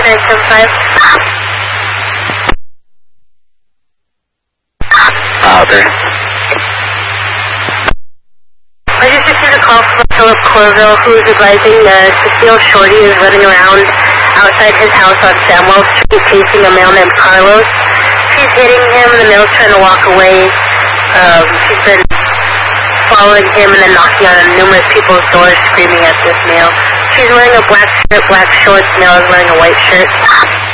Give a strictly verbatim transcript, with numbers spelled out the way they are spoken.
three nine seven five. Uh, there. I just received a call from Philip Corville, who is advising that Cecile Shorty is running around outside his house on Samuel Street chasing a male named Carlos. She's hitting him, and the male's trying to walk away. Um, she's been following him and then knocking on numerous people's doors, screaming at this male. She's wearing a black shirt, black shorts, the male is wearing a white shirt.